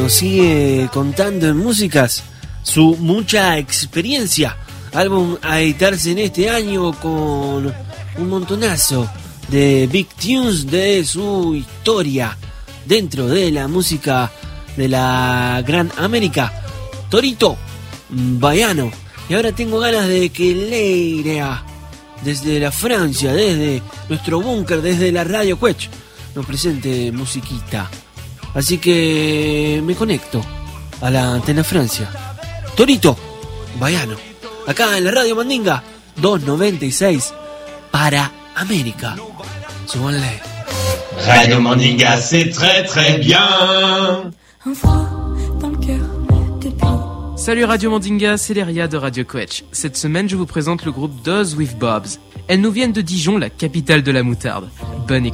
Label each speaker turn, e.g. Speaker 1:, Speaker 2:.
Speaker 1: nos sigue contando en músicas su mucha experiencia. Álbum a editarse en este año con un montonazo de big tunes de su historia dentro de la música de la Gran América. Torito Baiano. Y ahora tengo ganas de que Leira, desde la Francia, desde nuestro búnker, desde la Radio Quech, nos presente musiquita. Así que me conecto a la antena Francia. Torito Baiano, acá en la Radio Mandinga 296 para América. Súbanle.
Speaker 2: Radio Mandinga, c'est très très bien.
Speaker 3: Un froid dans le cœur depuis.
Speaker 4: Salut Radio Mandinga, c'est Léria de Radio Quech. Cette semaine, je vous présente le groupe Doz with Bobs. Elles nous viennent de Dijon, la capitale de la moutarde. Bonne écoute.